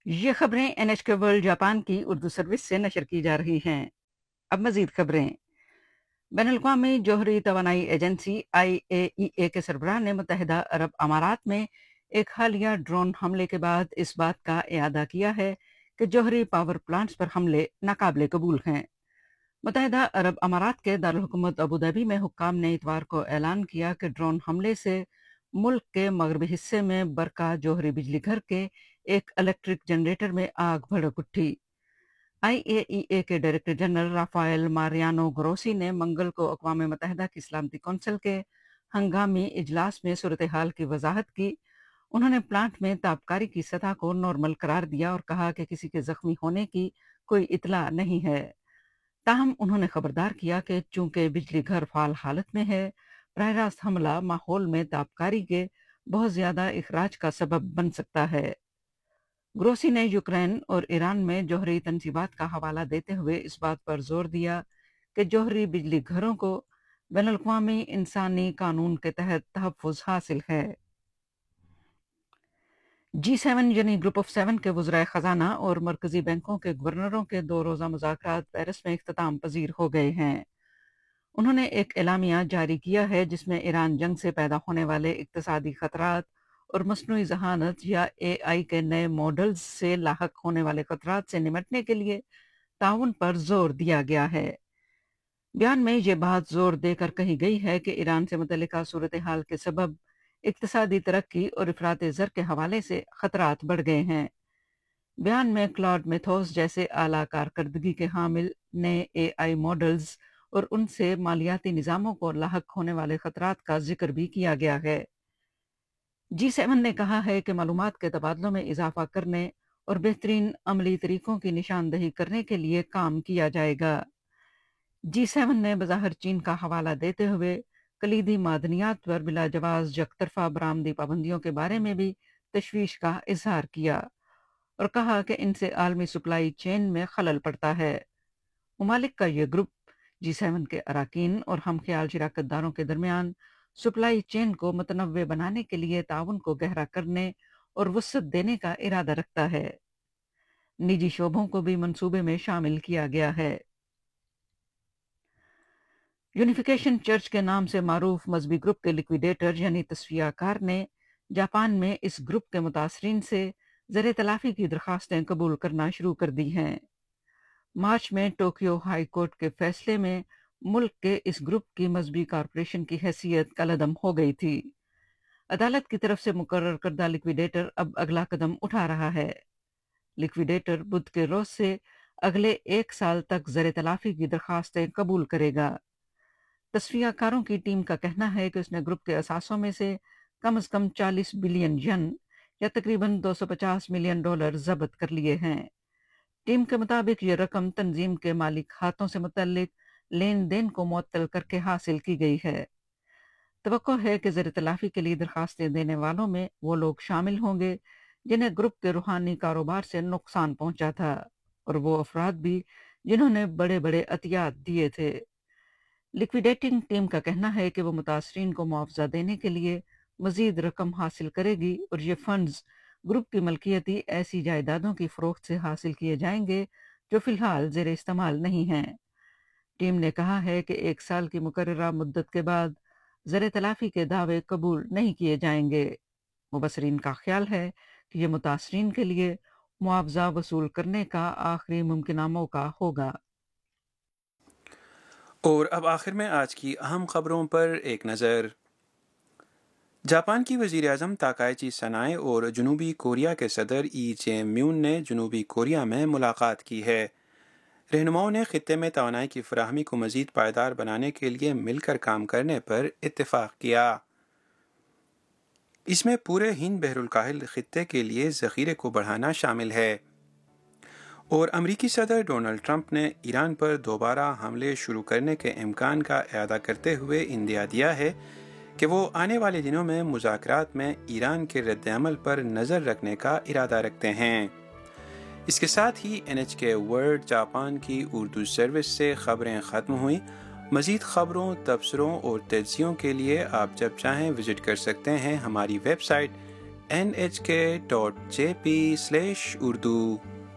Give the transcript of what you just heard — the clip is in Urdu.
یہ خبریں NHK ورلڈ جاپان کی اردو سروس سے نشر کی جا رہی ہیں۔ اب مزید خبریں۔ بین الاقوامی جوہری توانائی ایجنسی IAEA کے سربراہ نے متحدہ عرب امارات میں ایک حالیہ ڈرون حملے کے بعد اس بات کا اعادہ کیا ہے کہ جوہری پاور پلانٹس پر حملے ناقابل قبول ہیں۔ متحدہ عرب امارات کے دارالحکومت ابوظہبی میں حکام نے اتوار کو اعلان کیا کہ ڈرون حملے سے ملک کے مغربی حصے میں برقع جوہری بجلی گھر کے ایک الیکٹرک جنریٹر میں آگ بھڑک اٹھی۔ IAEA کے ڈائریکٹر جنرل رافائل ماریانو گروسی نے منگل کو اقوام متحدہ کی سلامتی کونسل کے ہنگامی اجلاس میں صورتحال کی وضاحت کی۔ انہوں نے پلانٹ میں تابکاری کی سطح کو نارمل قرار دیا اور کہا کہ کسی کے زخمی ہونے کی کوئی اطلاع نہیں ہے۔ تاہم انہوں نے خبردار کیا کہ چونکہ بجلی گھر فعال حالت میں ہے، براہ راست حملہ ماحول میں تابکاری کے بہت زیادہ اخراج کا سبب بن سکتا ہے۔ گروسی نے یوکرین اور ایران میں جوہری تنصیبات کا حوالہ دیتے ہوئے اس بات پر زور دیا کہ جوہری بجلی گھروں کو بین الاقوامی انسانی قانون کے تحت تحفظ حاصل ہے۔ G7 یعنی گروپ آف 7 کے وزرائے خزانہ اور مرکزی بینکوں کے گورنروں کے 2 روزہ مذاکرات پیرس میں اختتام پذیر ہو گئے ہیں۔ انہوں نے ایک اعلامیہ جاری کیا ہے جس میں ایران جنگ سے پیدا ہونے والے اقتصادی خطرات اور مصنوعی ذہانت یا AI کے نئے ماڈلز سے لاحق ہونے والے خطرات سے نمٹنے کے لیے تعاون پر زور دیا گیا ہے۔ بیان میں یہ بات زور دے کر کہی گئی ہے کہ ایران سے متعلقہ صورتحال کے سبب اقتصادی ترقی اور افراط زر کے حوالے سے خطرات بڑھ گئے ہیں۔ بیان میں کلاؤڈ میتھوس جیسے اعلیٰ کارکردگی کے حامل نئے AI ماڈلز اور ان سے مالیاتی نظاموں کو لاحق ہونے والے خطرات کا ذکر بھی کیا گیا ہے۔ G7 نے کہا ہے کہ معلومات کے تبادلوں میں اضافہ کرنے اور بہترین عملی طریقوں کی نشاندہی کرنے کے لیے کام کیا جائے گا۔ G7 نے بظاہر چین کا حوالہ دیتے ہوئے کلیدی معدنیات پر بلا جواز یک طرفہ برآمدی پابندیوں کے بارے میں بھی تشویش کا اظہار کیا اور کہا کہ ان سے عالمی سپلائی چین میں خلل پڑتا ہے۔ ممالک کا یہ گروپ G7 کے اراکین اور ہم خیال شراکت داروں کے درمیان سپلائی چین کو متنوع بنانے کے لیے تعاون کو گہرا کرنے اور وسعت دینے کا ارادہ رکھتا ہے۔ نجی شعبوں کو بھی منصوبے میں شامل کیا گیا ہے۔ یونیفیکیشن چرچ کے نام سے معروف مذہبی گروپ کے لیکویڈیٹر یعنی تصفیہ کار نے جاپان میں اس گروپ کے متاثرین سے زر تلافی کی درخواستیں قبول کرنا شروع کر دی ہیں۔ مارچ میں ٹوکیو ہائی کورٹ کے فیصلے میں ملک کے اس گروپ کی مذہبی کارپوریشن کی حیثیت کالعدم ہو گئی تھی۔ عدالت کی طرف سے مقرر کردہ لیکویڈیٹر اب اگلا قدم اٹھا رہا ہے۔ لیکویڈیٹر بدھ کے روز سے اگلے 1 سال تک زر تلافی کی درخواستیں قبول کرے گا۔ تصفیہ کاروں کی ٹیم کا کہنا ہے کہ اس نے گروپ کے اثاثوں میں سے کم از کم 40 بلین ین یا تقریباً $250 ملین ضبط کر لیے ہیں۔ ٹیم کے مطابق یہ رقم تنظیم کے مالی کھاتوں سے متعلق لین دین کو معطل کر کے حاصل کی گئی ہے۔ توقع ہے کہ زر تلافی کے لیے درخواستیں دینے والوں میں وہ لوگ شامل ہوں گے جنہیں گروپ کے روحانی کاروبار سے نقصان پہنچا تھا اور وہ افراد بھی جنہوں نے بڑے بڑے عطیات دیے تھے۔ لیکویڈیٹنگ ٹیم کا کہنا ہے کہ وہ متاثرین کو معاوضہ دینے کے لیے مزید رقم حاصل کرے گی اور یہ فنڈز گروپ کی ملکیتی ایسی جائیدادوں کی فروخت سے حاصل کیے جائیں گے جو فی الحال زیر استعمال نہیں ہیں۔ ٹیم نے کہا ہے کہ 1 سال کی مقررہ مدت کے بعد زر تلافی کے دعوے قبول نہیں کیے جائیں گے۔ مبصرین کا خیال ہے کہ یہ متاثرین کے لیے معاوضہ وصول کرنے کا آخری ممکنہ موقع ہوگا۔ اور اب آخر میں آج کی اہم خبروں پر ایک نظر۔ جاپان کی وزیر اعظم تاکائچی سنائے اور جنوبی کوریا کے صدر ای جے میون نے جنوبی کوریا میں ملاقات کی ہے۔ رہنماؤں نے خطے میں توانائی کی فراہمی کو مزید پائیدار بنانے کے لیے مل کر کام کرنے پر اتفاق کیا۔ اس میں پورے ہند بحر الکاہل خطے کے لیے ذخیرے کو بڑھانا شامل ہے۔ اور امریکی صدر ڈونلڈ ٹرمپ نے ایران پر دوبارہ حملے شروع کرنے کے امکان کا اعادہ کرتے ہوئے اندیا دیا ہے کہ وہ آنے والے دنوں میں مذاکرات میں ایران کے رد عمل پر نظر رکھنے کا ارادہ رکھتے ہیں۔ اس کے ساتھ ہی NHK ورلڈ جاپان کی اردو سروس سے خبریں ختم ہوئیں۔ مزید خبروں، تبصروں اور تجزیوں کے لیے آپ جب چاہیں وزٹ کر سکتے ہیں ہماری ویب سائٹ nhk.jp/urdu